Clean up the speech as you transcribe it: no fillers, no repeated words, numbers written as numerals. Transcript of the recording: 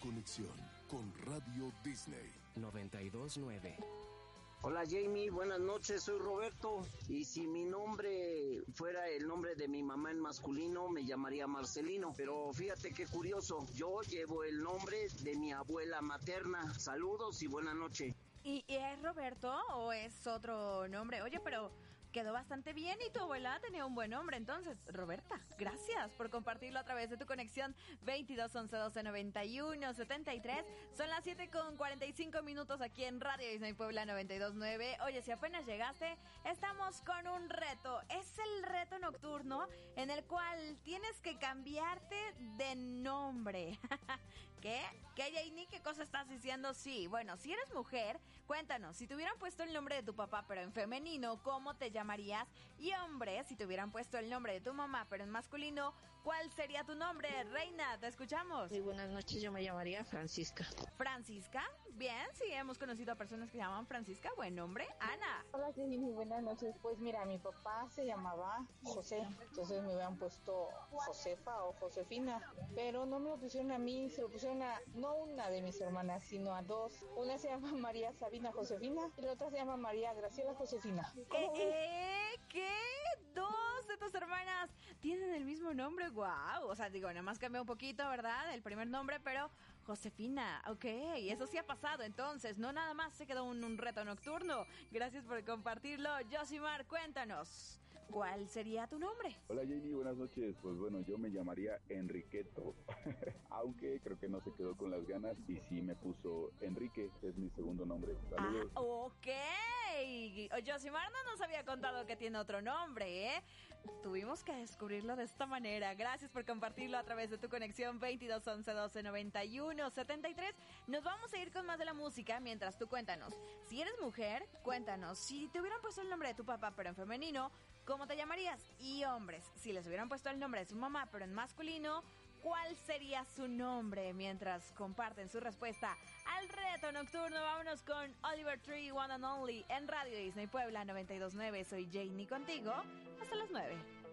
conexión con Radio Disney 92.9. Hola Jamie, buenas noches, soy Roberto y si mi nombre fuera el nombre de mi mamá en masculino me llamaría Marcelino, pero fíjate qué curioso, yo llevo el nombre de mi abuela materna. Saludos y buena noche. ¿Y es Roberto o es otro nombre? Oye, pero quedó bastante bien y tu abuela tenía un buen nombre, entonces, Roberta, gracias por compartirlo a través de tu conexión 22 11 12 91 73. Son las 7:45 aquí en Radio Disney Puebla 92.9. Oye, si apenas llegaste, estamos con un reto. Es el reto nocturno en el cual tienes que cambiarte de nombre. ¿Qué? ¿Qué, Janie? ¿Qué cosa estás diciendo? Sí, bueno, si eres mujer, cuéntanos, si te hubieran puesto el nombre de tu papá pero en femenino, ¿cómo te llamarías? Y hombre, si te hubieran puesto el nombre de tu mamá pero en masculino, ¿cuál sería tu nombre? Reina, te escuchamos. Sí, buenas noches, yo me llamaría Francisca. ¿Francisca? Bien, sí, hemos conocido a personas que se llaman Francisca, buen nombre. Ana. Hola, Jenny, muy buenas noches. Pues mira, mi papá se llamaba José, entonces me hubieran puesto Josefa o Josefina, pero no me lo pusieron a mí, se lo pusieron a, no una de mis hermanas, sino a dos. Una se llama María Sabina Josefina y la otra se llama María Graciela Josefina. ¿Qué? Dos de tus hermanas tienen el mismo nombre, guau. O sea, digo, nada más cambió un poquito, ¿verdad? El primer nombre, pero Josefina, ok, eso sí ha pasado, entonces, no nada más se quedó un reto nocturno. Gracias por compartirlo. Josimar, cuéntanos, ¿cuál sería tu nombre? Hola Jenny, buenas noches. Pues bueno, yo me llamaría Enriqueto, aunque creo que no se quedó con las ganas y sí me puso Enrique, es mi segundo nombre. Saludos. Ah, ok. Josimar no nos había contado que tiene otro nombre, ¿eh? Tuvimos que descubrirlo de esta manera. Gracias por compartirlo a través de tu conexión 22 11 12 91 73. Nos vamos a ir con más de la música mientras tú cuéntanos. Si eres mujer, cuéntanos. Si te hubieran puesto el nombre de tu papá pero en femenino, ¿cómo te llamarías? Y hombres, si les hubieran puesto el nombre de su mamá pero en masculino, ¿cuál sería su nombre? Mientras comparten su respuesta al reto nocturno, vámonos con Oliver Tree, One and Only en Radio Disney Puebla 92.9. Soy Janie contigo hasta las 9.